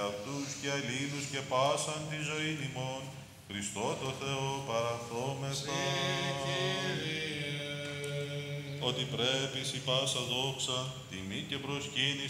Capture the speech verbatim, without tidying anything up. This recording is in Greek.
αυτούς και αλλήλους και πάσαν τη ζωή ημών, Χριστό το Θεό παραθόμεθα. Ότι πρέπει σοι πάσα δόξα, τιμή και προσκύνηση